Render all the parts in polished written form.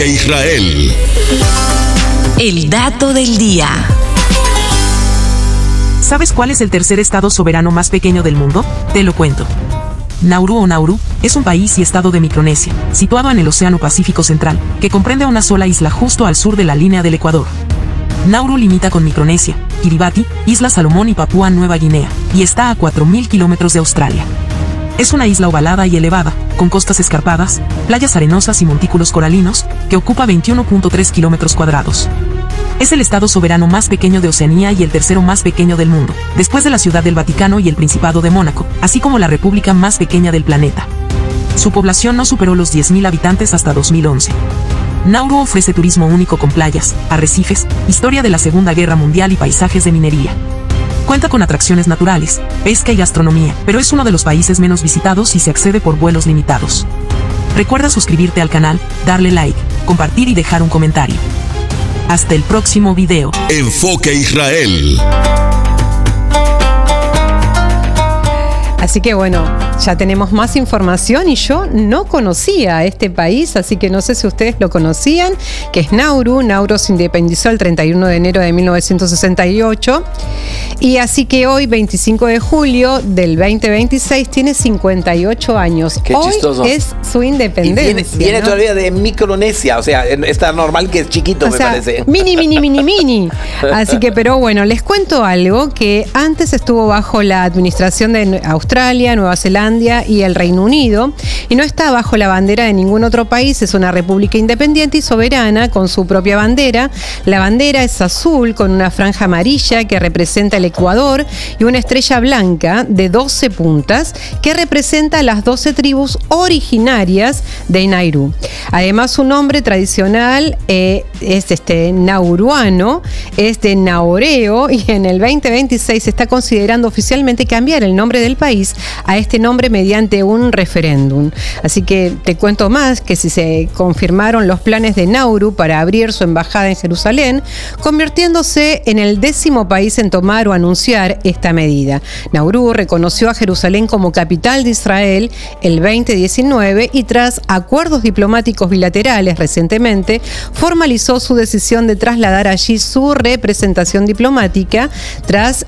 Enfoque Israel. El dato del día. ¿Sabes cuál es el tercer estado soberano más pequeño del mundo? Te lo cuento. Nauru o Nauru es un país y estado de Micronesia, situado en el Océano Pacífico Central, que comprende una sola isla justo al sur de la línea del Ecuador. Nauru limita con Micronesia, Kiribati, Islas Salomón y Papúa Nueva Guinea, y está a 4.000 kilómetros de Australia. Es una isla ovalada y elevada, con costas escarpadas, playas arenosas y montículos coralinos, que ocupa 21.3 kilómetros cuadrados. Es el estado soberano más pequeño de Oceanía y el tercero más pequeño del mundo, después de la Ciudad del Vaticano y el Principado de Mónaco, así como la república más pequeña del planeta. Su población no superó los 10.000 habitantes hasta 2011. Nauru ofrece turismo único con playas, arrecifes, historia de la Segunda Guerra Mundial y paisajes de minería. Cuenta con atracciones naturales, pesca y gastronomía, pero es uno de los países menos visitados y se accede por vuelos limitados. Recuerda suscribirte al canal, darle like, compartir y dejar un comentario. Hasta el próximo video. Enfoque Israel. Así que bueno, ya tenemos más información y yo no conocía este país, así que no sé si ustedes lo conocían, que es Nauru. Nauru se independizó el 31 de enero de 1968 y así que hoy, 25 de julio del 2026, tiene 58 años. Qué hoy chistoso. es su independencia. Y viene ¿no? todavía de Micronesia, o sea, está normal que es chiquito, me parece. Mini. Así que, pero bueno, les cuento algo que antes estuvo bajo la administración de Australia, Nueva Zelanda y el Reino Unido y no está bajo la bandera de ningún otro país. Es una república independiente y soberana con su propia bandera. La bandera es azul con una franja amarilla que representa el Ecuador y una estrella blanca de 12 puntas que representa las 12 tribus originarias de Nauru. Además, su nombre tradicional es nauruano, es de Naoreo, y en el 2026 se está considerando oficialmente cambiar el nombre del país a este nombre mediante un referéndum. Así que te cuento más que si se confirmaron los planes de Nauru para abrir su embajada en Jerusalén, convirtiéndose en el 10º país en tomar o anunciar esta medida. Nauru reconoció a Jerusalén como capital de Israel el 2019 y tras acuerdos diplomáticos bilaterales recientemente, formalizó su decisión de trasladar allí su representación diplomática tras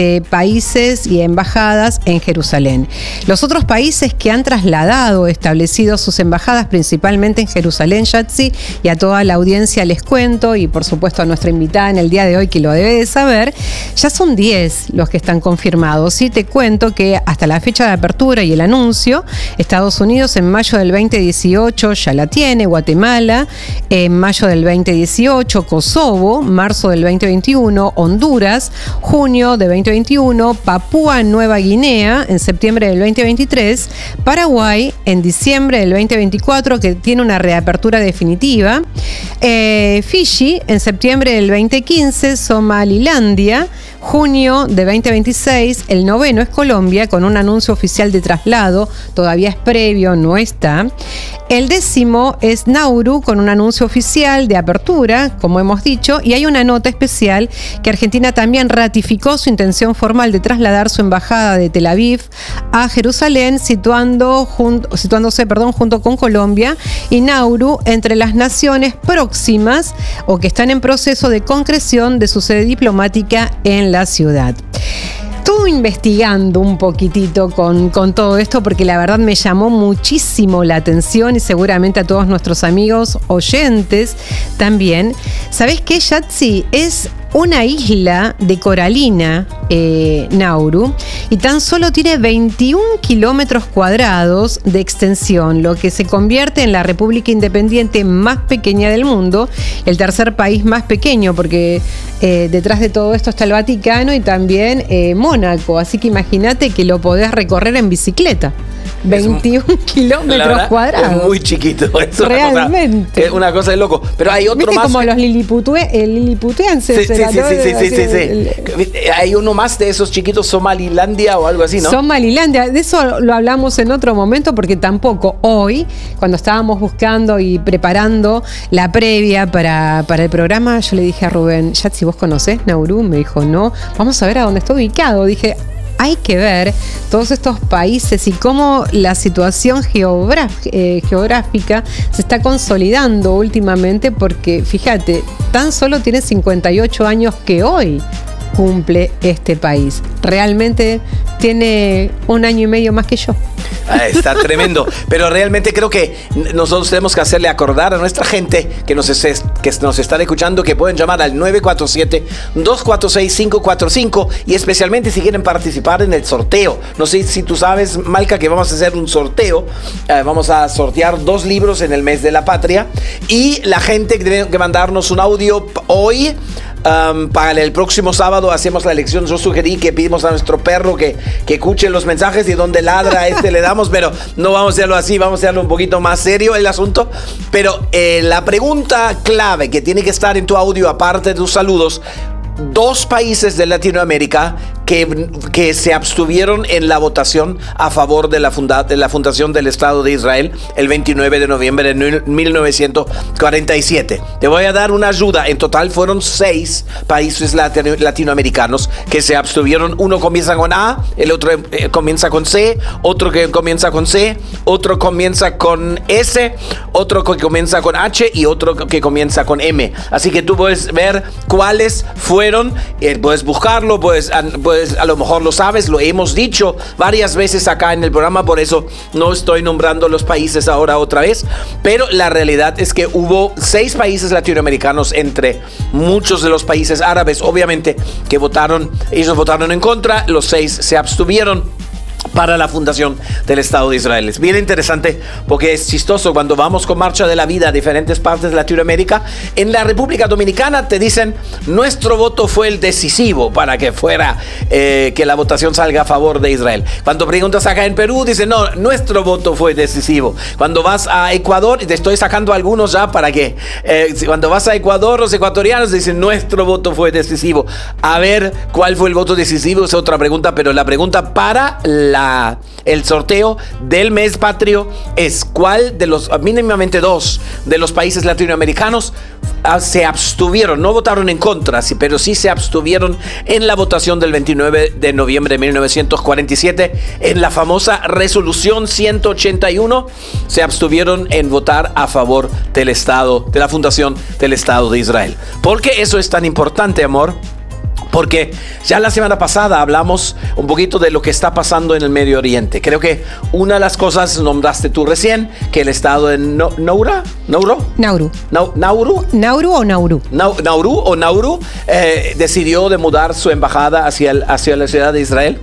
países y embajadas en Jerusalén. Los otros países que han trasladado, establecido sus embajadas principalmente en Jerusalén, Yatsi, y a toda la audiencia les cuento, y por supuesto a nuestra invitada en el día de hoy que lo debe de saber, ya son 10 los que están confirmados. Y te cuento que hasta la fecha de apertura y el anuncio, Estados Unidos en mayo del 2018 ya la tiene, Guatemala en mayo del 2018, Kosovo, marzo del 2021, Honduras, junio de 2021, Papúa Nueva Guinea en septiembre del 2023, Paraguay en diciembre del 2024, que tiene una reapertura definitiva, Fiji en septiembre del 2015, Somalilandia, junio de 2026, el 9º es Colombia, con un anuncio oficial de traslado, todavía es previo, no está. El 10º es Nauru, con un anuncio oficial de apertura, como hemos dicho, y hay una nota especial que Argentina también ratificó su intención formal de trasladar su embajada de Tel Aviv a Jerusalén, situándose junto con Colombia y Nauru entre las naciones próximas o que están en proceso de concreción de su sede diplomática en la ciudad. Estuve investigando un poquitito con todo esto porque la verdad me llamó muchísimo la atención y seguramente a todos nuestros amigos oyentes también. ¿Sabés qué, Yatsi? Es una isla de coralina, Nauru, y tan solo tiene 21 kilómetros cuadrados de extensión, lo que se convierte en la república independiente más pequeña del mundo, el tercer país más pequeño, porque detrás de todo esto está el Vaticano y también Mónaco, así que imagínate que lo podés recorrer en bicicleta. 21 kilómetros cuadrados. Es muy chiquito. Eso realmente. Es una cosa de loco. Pero hay otro ¿viste más. Como los liliputenses. Sí. Hay uno más de esos chiquitos, Somalilandia o algo así, ¿no? Somalilandia. De eso lo hablamos en otro momento porque tampoco hoy, cuando estábamos buscando y preparando la previa para el programa, yo le dije a Rubén, Yatsi, ¿vos conocés Nauru? Me dijo, no. Vamos a ver a dónde está ubicado. Dije, hay que ver todos estos países y cómo la situación geográfica se está consolidando últimamente, porque fíjate, tan solo tiene 58 años que hoy cumple este país. Realmente tiene 1 año y medio más que yo. Está tremendo, pero realmente creo que nosotros tenemos que hacerle acordar a nuestra gente que nos están escuchando que pueden llamar al 947-246-545 y especialmente si quieren participar en el sorteo. No sé si tú sabes, Malca, que vamos a hacer un sorteo. Vamos a sortear 2 libros en el mes de la patria y la gente tiene que mandarnos un audio hoy. Para el próximo sábado hacemos la elección. Yo sugerí que pedimos a nuestro perro que escuche los mensajes y donde ladra le damos, pero no vamos a hacerlo así, vamos a hacerlo un poquito más serio el asunto. Pero la pregunta clave que tiene que estar en tu audio, aparte de tus saludos: 2 países de Latinoamérica que se abstuvieron en la votación a favor de la fundación del Estado de Israel el 29 de noviembre de 1947. Te voy a dar una ayuda. En total fueron 6 países latinoamericanos que se abstuvieron. Uno comienza con A, el otro comienza con C, otro que comienza con C, otro comienza con S, otro que comienza con H y otro que comienza con M. Así que tú puedes ver cuáles fueron, puedes buscarlo, puedes a lo mejor lo sabes, lo hemos dicho varias veces acá en el programa, por eso no estoy nombrando los países ahora otra vez, pero la realidad es que hubo 6 países latinoamericanos, entre muchos de los países árabes, obviamente, que ellos votaron en contra, los 6 se abstuvieron para la fundación del Estado de Israel. Es bien interesante porque es chistoso cuando vamos con Marcha de la Vida a diferentes partes de Latinoamérica. En la República Dominicana te dicen: nuestro voto fue el decisivo para que fuera que la votación salga a favor de Israel. Cuando preguntas acá en Perú, dicen: no, nuestro voto fue decisivo. Cuando vas a Ecuador, y te estoy sacando algunos ya para que cuando vas a Ecuador, los ecuatorianos dicen: nuestro voto fue decisivo. A ver, ¿cuál fue el voto decisivo? Es otra pregunta, pero la pregunta para el sorteo del mes patrio es: ¿cuál de los, mínimamente 2 de los países latinoamericanos se abstuvieron? No votaron en contra, sí, pero sí se abstuvieron en la votación del 29 de noviembre de 1947 en la famosa resolución 181. Se abstuvieron en votar a favor del Estado, de la fundación del Estado de Israel. ¿Por qué eso es tan importante, amor? Porque ya la semana pasada hablamos un poquito de lo que está pasando en el Medio Oriente. Creo que una de las cosas nombraste tú recién, que el estado de Nauru decidió de mudar su embajada hacia la ciudad de Israel.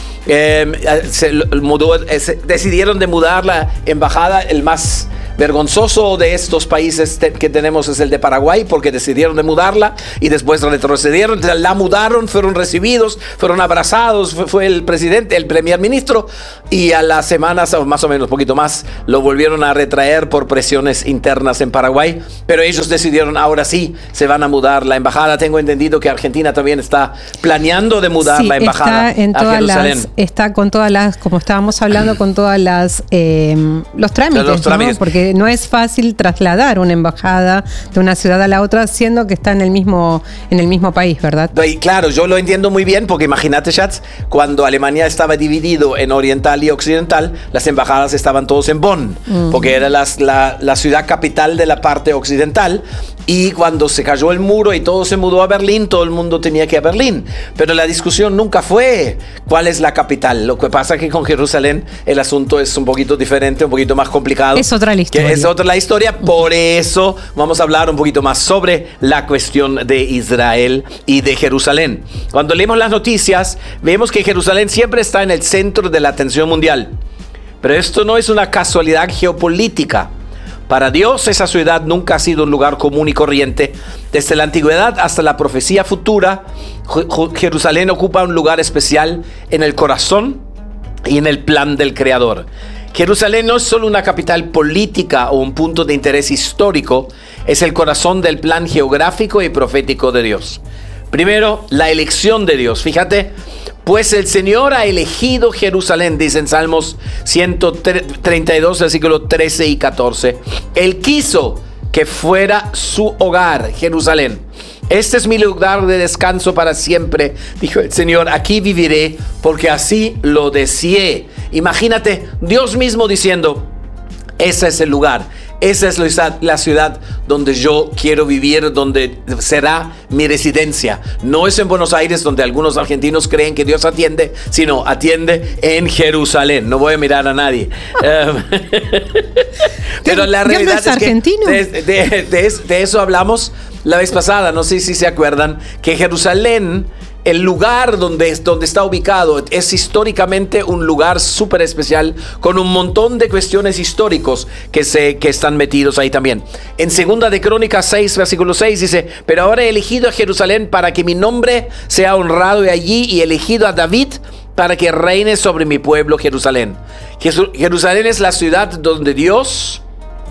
Decidieron de mudar la embajada. El más vergonzoso de estos países que tenemos es el de Paraguay, porque decidieron de mudarla y después retrocedieron. La mudaron, fueron recibidos, fueron abrazados, fue el presidente, el primer ministro, y a las semanas, o más o menos un poquito más, lo volvieron a retraer por presiones internas en Paraguay. Pero ellos decidieron: ahora sí se van a mudar la embajada. Tengo entendido que Argentina también está planeando de mudar la embajada a Jerusalén. Está con todas las, como estábamos hablando, con todas las los trámites, ¿no? Porque no es fácil trasladar una embajada de una ciudad a la otra, siendo que está en el mismo país, ¿verdad? Y claro, yo lo entiendo muy bien, porque imagínate, Schatz, cuando Alemania estaba dividido en oriental y occidental, las embajadas estaban todos en Bonn, porque era la ciudad capital de la parte occidental. Y cuando se cayó el muro y todo se mudó a Berlín, todo el mundo tenía que ir a Berlín. Pero la discusión nunca fue cuál es la capital. Lo que pasa es que con Jerusalén el asunto es un poquito diferente, un poquito más complicado. Es otra la historia. Es otra la historia. Por eso vamos a hablar un poquito más sobre la cuestión de Israel y de Jerusalén. Cuando leemos las noticias, vemos que Jerusalén siempre está en el centro de la atención mundial. Pero esto no es una casualidad geopolítica. Para Dios, esa ciudad nunca ha sido un lugar común y corriente. Desde la antigüedad hasta la profecía futura, Jerusalén ocupa un lugar especial en el corazón y en el plan del Creador. Jerusalén no es solo una capital política o un punto de interés histórico, es el corazón del plan geográfico y profético de Dios. Primero, la elección de Dios. Fíjate, pues el Señor ha elegido Jerusalén, dice en Salmos 132, versículos 13 y 14. Él quiso que fuera su hogar, Jerusalén. Este es mi lugar de descanso para siempre, dijo el Señor. Aquí viviré porque así lo deseé. Imagínate Dios mismo diciendo, ese es el lugar, esa es la ciudad donde yo quiero vivir, donde será mi residencia. No es en Buenos Aires, donde algunos argentinos creen que Dios atiende, sino atiende en Jerusalén. No voy a mirar a nadie. Pero la realidad es argentino. Que de eso hablamos la vez pasada. No sé si se acuerdan que Jerusalén, el lugar donde está ubicado, es históricamente un lugar súper especial, con un montón de cuestiones históricos que están metidos ahí también. En 2 de Crónicas 6, versículo 6 dice, pero ahora he elegido a Jerusalén para que mi nombre sea honrado de allí, y he elegido a David para que reine sobre mi pueblo Jerusalén. Jerusalén es la ciudad donde Dios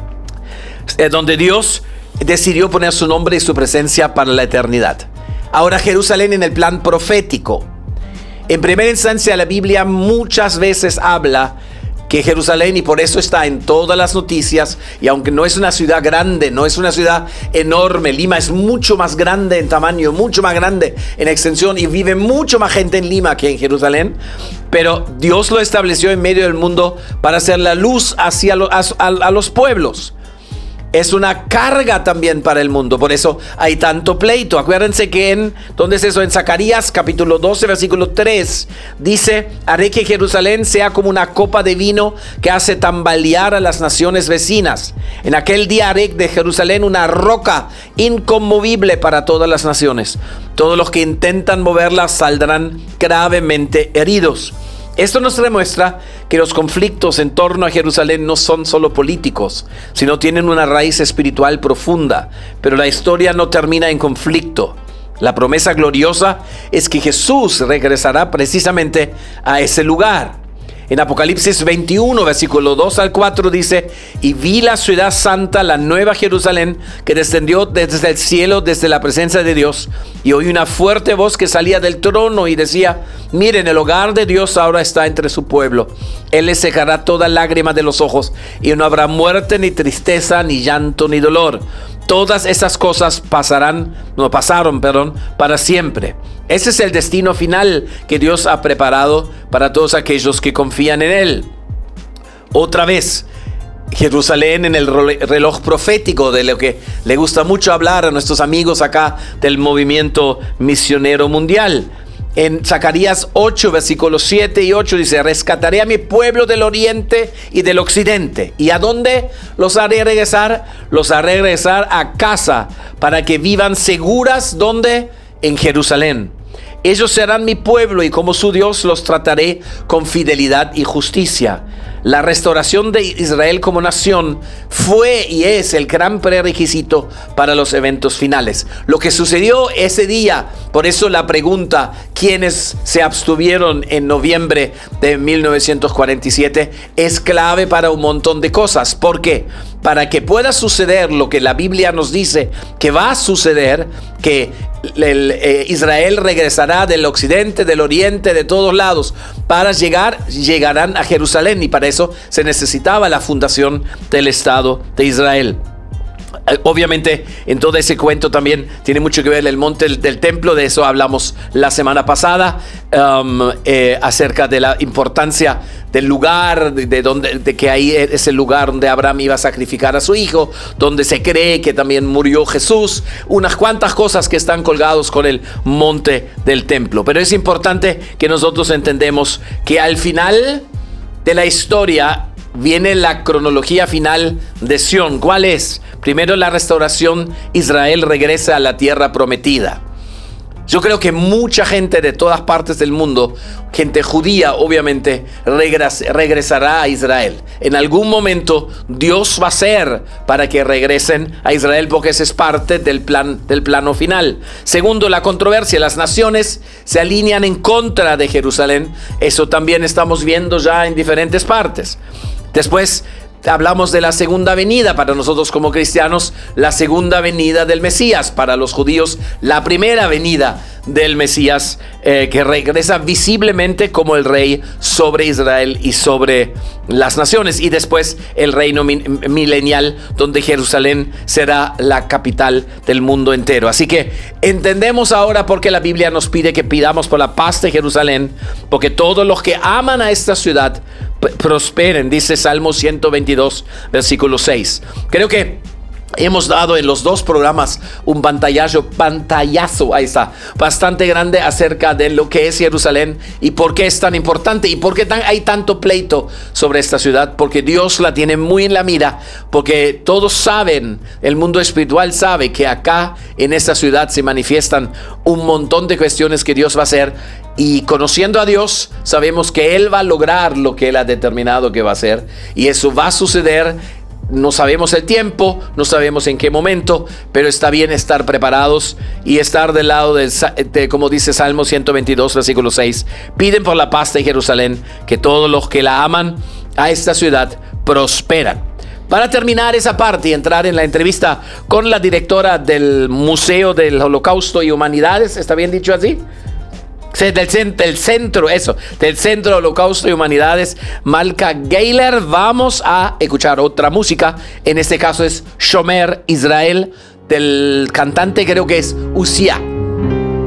decidió poner su nombre y su presencia para la eternidad. Ahora, Jerusalén en el plan profético. En primera instancia, la Biblia muchas veces habla que Jerusalén, y por eso está en todas las noticias, y aunque no es una ciudad grande, no es una ciudad enorme, Lima es mucho más grande en tamaño, mucho más grande en extensión, y vive mucho más gente en Lima que en Jerusalén, pero Dios lo estableció en medio del mundo para hacer la luz hacia a los pueblos. Es una carga también para el mundo, por eso hay tanto pleito. Acuérdense que ¿dónde es eso? En Zacarías capítulo 12 versículo 3 dice, haré que Jerusalén sea como una copa de vino que hace tambalear a las naciones vecinas. En aquel día haré de Jerusalén una roca inconmovible para todas las naciones. Todos los que intentan moverla saldrán gravemente heridos. Esto nos demuestra que los conflictos en torno a Jerusalén no son solo políticos, sino tienen una raíz espiritual profunda. Pero la historia no termina en conflicto. La promesa gloriosa es que Jesús regresará precisamente a ese lugar. En Apocalipsis 21, versículo 2 al 4 dice, y vi la ciudad santa, la nueva Jerusalén, que descendió desde el cielo, desde la presencia de Dios, y oí una fuerte voz que salía del trono y decía, miren, el hogar de Dios ahora está entre su pueblo. Él les secará toda lágrima de los ojos, y no habrá muerte, ni tristeza, ni llanto, ni dolor. Todas esas cosas pasaron para siempre. Ese es el destino final que Dios ha preparado para todos aquellos que confían en Él. Otra vez, Jerusalén en el reloj profético, de lo que le gusta mucho hablar a nuestros amigos acá del movimiento misionero mundial. En Zacarías 8, versículos 7 y 8 dice, rescataré a mi pueblo del oriente y del occidente. ¿Y a dónde los haré regresar? Los haré regresar a casa para que vivan seguras. ¿Dónde? En Jerusalén. Ellos serán mi pueblo y como su Dios los trataré con fidelidad y justicia. La restauración de Israel como nación fue y es el gran prerequisito para los eventos finales. Lo que sucedió ese día, por eso la pregunta, ¿quiénes se abstuvieron en noviembre de 1947? Es clave para un montón de cosas. ¿Por qué? Para que pueda suceder lo que la Biblia nos dice que va a suceder, que Israel regresará del occidente, del oriente, de todos lados, llegarán a Jerusalén, y para eso se necesitaba la fundación del Estado de Israel. Obviamente en todo ese cuento también tiene mucho que ver el monte del templo. De eso hablamos la semana pasada, acerca de la importancia del lugar, de que ahí es el lugar donde Abraham iba a sacrificar a su hijo, donde se cree que también murió Jesús, unas cuantas cosas que están colgados con el monte del templo. Pero es importante que nosotros entendemos que al final de la historia viene la cronología final de Sión. ¿Cuál es? Primero, la restauración. Israel regresa a la tierra prometida. Yo creo que mucha gente de todas partes del mundo, gente judía obviamente, regresará a Israel. En algún momento Dios va a hacer para que regresen a Israel, porque ese es parte del plano final. Segundo, la controversia. Las naciones se alinean en contra de Jerusalén. Eso también estamos viendo ya en diferentes partes. Después, hablamos de la segunda venida, para nosotros como cristianos, la segunda venida del Mesías, para los judíos, la primera venida del Mesías, que regresa visiblemente como el rey sobre Israel y sobre las naciones, y después el reino milenial, donde Jerusalén será la capital del mundo entero. Así que entendemos ahora por qué la Biblia nos pide que pidamos por la paz de Jerusalén, porque todos los que aman a esta ciudad prosperen, dice Salmo 122, versículo 6. Creo que hemos dado en los dos programas un pantallazo, ahí está, bastante grande acerca de lo que es Jerusalén y por qué es tan importante y por qué hay tanto pleito sobre esta ciudad, porque Dios la tiene muy en la mira, porque todos saben, el mundo espiritual sabe que acá en esta ciudad se manifiestan un montón de cuestiones que Dios va a hacer, y conociendo a Dios sabemos que Él va a lograr lo que Él ha determinado que va a hacer, y eso va a suceder. No sabemos el tiempo, no sabemos en qué momento, pero está bien estar preparados y estar del lado como dice Salmo 122, versículo 6. Piden por la paz de Jerusalén, que todos los que la aman a esta ciudad prosperan. Para terminar esa parte y entrar en la entrevista con la directora del Museo del Holocausto y Humanidades, ¿está bien dicho así? Del Centro Holocausto y Humanidades, Malka Geiler. Vamos a escuchar otra música. En este caso es Shomer Israel, del cantante, creo que es Uziah.